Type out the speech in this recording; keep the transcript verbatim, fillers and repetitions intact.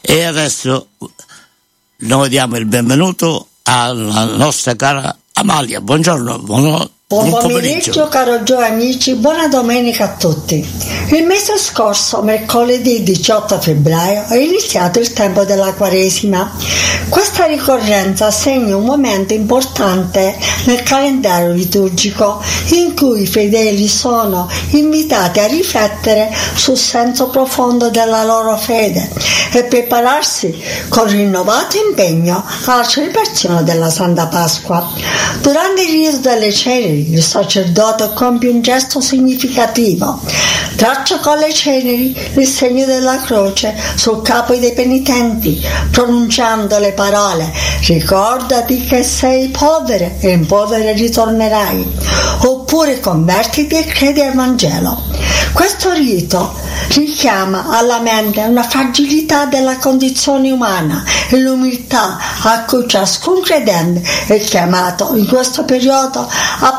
E adesso noi diamo il benvenuto alla nostra cara Amalia. Buongiorno, buon, buon pomeriggio, pomeriggio caro Gio amici, buona domenica a tutti. Il mese scorso, mercoledì diciotto febbraio, è iniziato il tempo della Quaresima. Questa ricorrenza segna un momento importante nel calendario liturgico in cui i fedeli sono invitati a riflettere sul senso profondo della loro fede e prepararsi con rinnovato impegno alla celebrazione della Santa Pasqua. Durante il rito delle ceneri il sacerdote compie un gesto significativo. Traccia con le ceneri il segno della croce sul capo dei penitenti, pronunciando le parole: ricordati che sei povere e in povere ritornerai, oppure convertiti e credi al Vangelo. Questo rito richiama alla mente una fragilità della condizione umana e l'umiltà a cui ciascun credente è chiamato in questo periodo a